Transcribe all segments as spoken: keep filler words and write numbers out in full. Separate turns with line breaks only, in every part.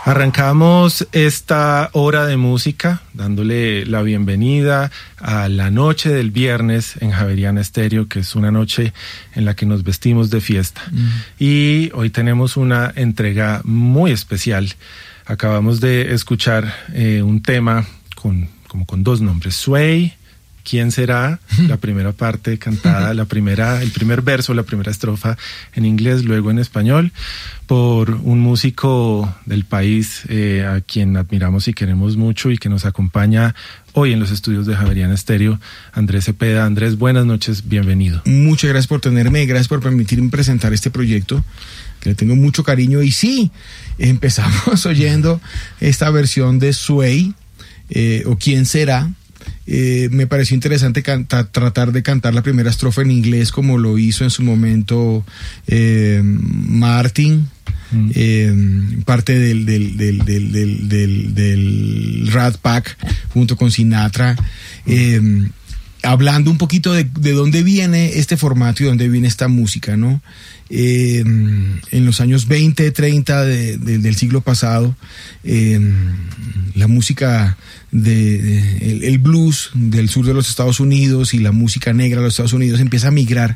Arrancamos esta hora de música dándole la bienvenida a la noche del viernes en Javeriana Estéreo, que es una noche en la que nos vestimos de fiesta. Mm. Y hoy tenemos una entrega muy especial. Acabamos de escuchar eh, un tema con, como con dos nombres, Sway. ¿Quién será? La primera parte cantada, la primera, el primer verso, la primera estrofa en inglés, luego en español, por un músico del país eh, a quien admiramos y queremos mucho y que nos acompaña hoy en los estudios de Javeriana Estéreo, Andrés Cepeda. Andrés, buenas noches, bienvenido.
Muchas gracias por tenerme, gracias por permitirme presentar este proyecto, que le tengo mucho cariño. Y sí, empezamos oyendo esta versión de Sway, eh, o ¿Quién será? Eh, me pareció interesante canta, tratar de cantar la primera estrofa en inglés como lo hizo en su momento eh, Martin, mm. eh, parte del, del, del, del, del, del, del Rat Pack junto con Sinatra, eh, hablando un poquito de, de dónde viene este formato y dónde viene esta música, ¿no? Eh, en los años veinte, treinta de, de, del siglo pasado, eh, la música de, de el, el blues del sur de los Estados Unidos y la música negra de los Estados Unidos empieza a migrar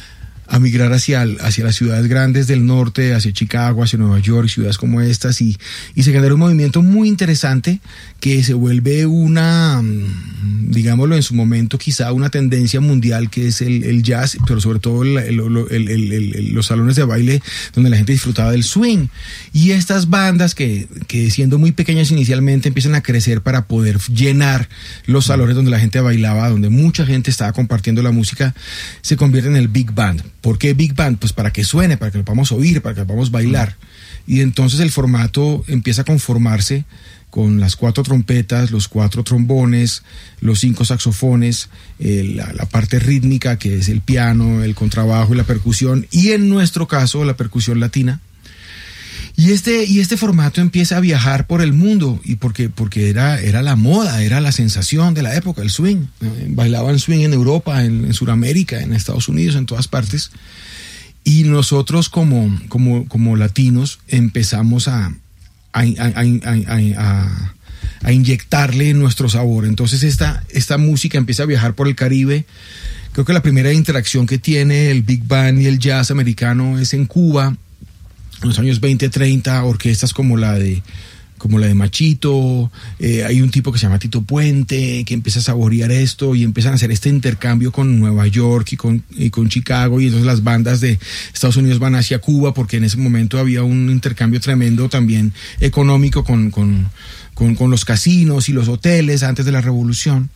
a migrar hacia, hacia las ciudades grandes del norte, hacia Chicago, hacia Nueva York, ciudades como estas, y, y se genera un movimiento muy interesante que se vuelve una, digámoslo en su momento, quizá una tendencia mundial, que es el, el jazz, pero sobre todo el, el, el, el, el, los salones de baile donde la gente disfrutaba del swing. Y estas bandas que, que siendo muy pequeñas inicialmente empiezan a crecer para poder llenar los salones donde la gente bailaba, donde mucha gente estaba compartiendo la música, se convierten en el big band. ¿Por qué big band? Pues para que suene, para que lo podamos oír, para que lo podamos bailar. Y entonces el formato empieza a conformarse con las cuatro trompetas, los cuatro trombones, los cinco saxofones, eh, la, la parte rítmica, que es el piano, el contrabajo y la percusión, y en nuestro caso la percusión latina. Y este, y este formato empieza a viajar por el mundo, y porque, porque era, era la moda, era la sensación de la época, el swing. Bailaban swing en Europa, en, en Sudamérica, en Estados Unidos, en todas partes. Y nosotros como, como, como latinos empezamos a, a, a, a, a, a inyectarle nuestro sabor. Entonces esta, esta música empieza a viajar por el Caribe. Creo que la primera interacción que tiene el big band y el jazz americano es en Cuba, en los años veinte, treinta, orquestas como la de como la de Machito, eh, hay un tipo que se llama Tito Puente, que empieza a saborear esto y empiezan a hacer este intercambio con Nueva York y con, y con Chicago, y entonces las bandas de Estados Unidos van hacia Cuba, porque en ese momento había un intercambio tremendo también económico con, con, con, con los casinos y los hoteles antes de la revolución.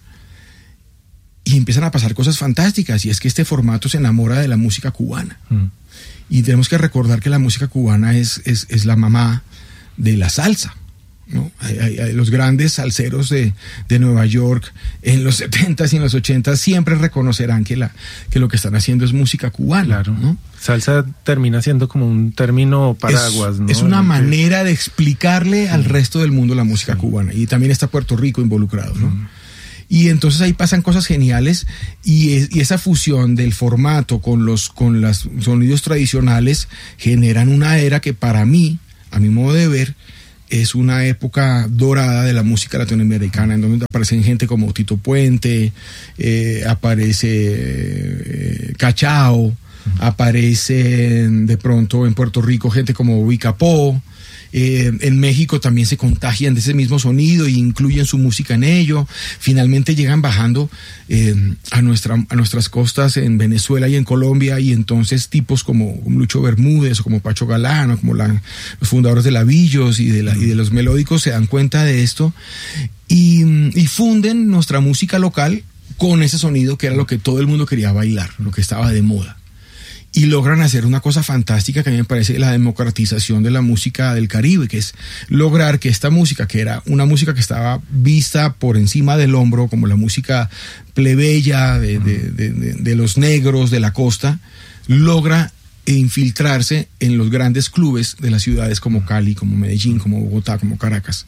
Y empiezan a pasar cosas fantásticas, y es que este formato se enamora de la música cubana. Mm. Y tenemos que recordar que la música cubana es, es, es la mamá de la salsa, ¿no? Hay, hay, hay los grandes salseros de, de Nueva York en los setentas y en los ochentas siempre reconocerán que, la, que lo que están haciendo es música cubana.
Claro,
¿no?
Salsa termina siendo como un término paraguas,
es,
¿no?
Es una manera de explicarle al resto del mundo la música sí. cubana, y también está Puerto Rico involucrado, ¿no? Mm. Y entonces ahí pasan cosas geniales, y, es, y esa fusión del formato con los con los sonidos tradicionales generan una era que para mí, a mi modo de ver, es una época dorada de la música latinoamericana, en donde aparecen gente como Tito Puente, eh, aparece eh, Cachao, uh-huh. aparecen de pronto en Puerto Rico gente como Bobby Capó. Eh, en México también se contagian de ese mismo sonido y incluyen su música en ello. Finalmente llegan bajando eh, a, nuestra, a nuestras costas en Venezuela y en Colombia, y entonces tipos como Lucho Bermúdez o como Pacho Galán o como la, los fundadores de Lavillos y de, la, y de los melódicos se dan cuenta de esto y, y funden nuestra música local con ese sonido que era lo que todo el mundo quería bailar, lo que estaba de moda. Y logran hacer una cosa fantástica que a mí me parece la democratización de la música del Caribe, que es lograr que esta música, que era una música que estaba vista por encima del hombro como la música plebeya de, de, de, de, de los negros de la costa, logra infiltrarse en los grandes clubes de las ciudades como Cali, como Medellín, como Bogotá, como Caracas.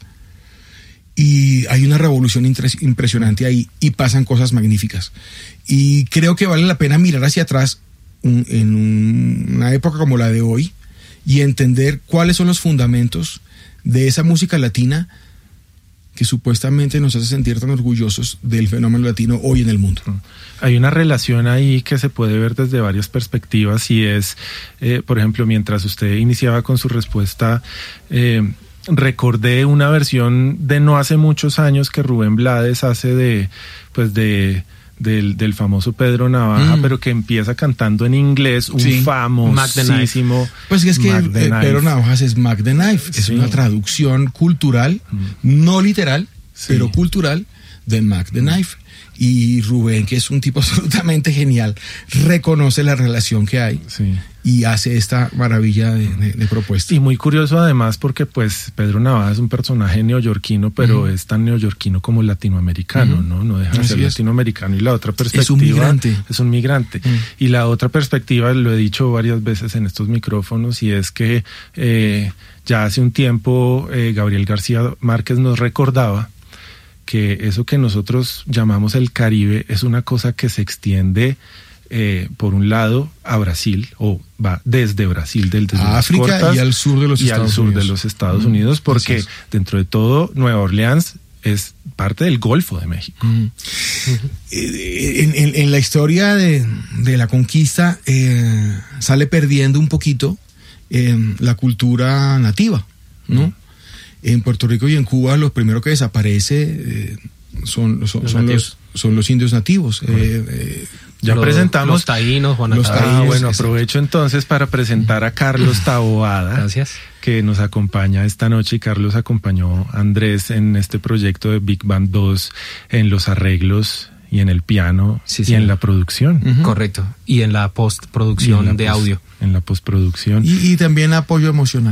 Y hay una revolución impresionante ahí, y pasan cosas magníficas. Y creo que vale la pena mirar hacia atrás en una época como la de hoy y entender cuáles son los fundamentos de esa música latina que supuestamente nos hace sentir tan orgullosos del fenómeno latino hoy en el mundo.
Hay una relación ahí que se puede ver desde varias perspectivas y es, eh, por ejemplo, mientras usted iniciaba con su respuesta, eh, recordé una versión de no hace muchos años que Rubén Blades hace de, pues de... Del, del famoso Pedro Navaja, mm. pero que empieza cantando en inglés, un sí. famosísimo.
Pues es que eh, Pedro Navajas es Mac the Knife, sí. es una traducción cultural, mm. no literal, sí. pero cultural de Mac the Knife. Y Rubén, que es un tipo absolutamente genial, reconoce la relación que hay sí. y hace esta maravilla de, de, de propuesta.
Y muy curioso además porque pues Pedro Navaja es un personaje neoyorquino, pero uh-huh. es tan neoyorquino como latinoamericano, uh-huh. ¿no? No deja de ser latinoamericano. Y la otra perspectiva es un migrante. Es un migrante. Uh-huh. Y la otra perspectiva, lo he dicho varias veces en estos micrófonos, y es que eh, ya hace un tiempo eh, Gabriel García Márquez nos recordaba que eso que nosotros llamamos el Caribe es una cosa que se extiende eh, por un lado a Brasil, o va desde Brasil, del, desde
a África cortas, y al sur de los
y
Estados
al sur
Unidos.
de los Estados mm, Unidos, porque es. dentro de todo Nueva Orleans es parte del Golfo de México. Mm.
Uh-huh. En, en, en la historia de, de la conquista eh, sale perdiendo un poquito eh, la cultura nativa, ¿no? Mm. En Puerto Rico y en Cuba los primeros que desaparece eh, son, son, los son, los, son los indios nativos. Eh, eh,
ya
los,
presentamos
los taínos, Juan
los taínos. Ah, bueno, aprovecho entonces para presentar a Carlos Taboada.
Gracias.
Que nos acompaña esta noche, y Carlos acompañó a Andrés en este proyecto de Big Band dos en los arreglos y en el piano sí, sí. y en la producción.
Uh-huh. Correcto. Y en la postproducción de post, audio.
En la postproducción.
Y, y también apoyo emocional.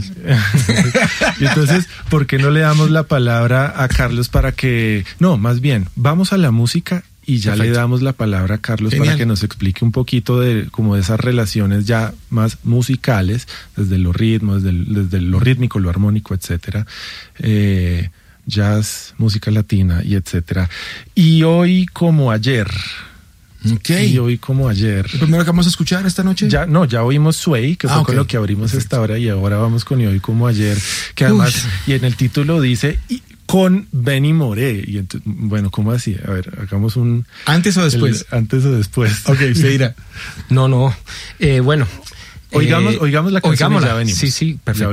Y entonces, ¿por qué no le damos la palabra a Carlos para que... No, más bien, vamos a la música y ya Perfecto. Le damos la palabra a Carlos Genial. Para que nos explique un poquito de como de esas relaciones ya más musicales, desde los ritmos, desde, desde lo rítmico, lo armónico, etcétera. Eh... jazz, música latina y etcétera. Y hoy como ayer.
Okay.
Y hoy como ayer.
¿El primero que vamos a escuchar esta noche?
Ya, no, ya oímos Sway, que fue ah, okay. con lo que abrimos Perfecto. Esta hora, y ahora vamos con Y hoy como ayer, que además, Uy. Y en el título dice y con Benny Moré. Y entonces, bueno, ¿cómo así? A ver, hagamos un...
¿Antes o después?
El, antes o después.
Ok, se dirá.
No, no. Eh, bueno.
Oigamos,
eh,
oigamos la canción y ya venimos.
Sí, sí, perfecto.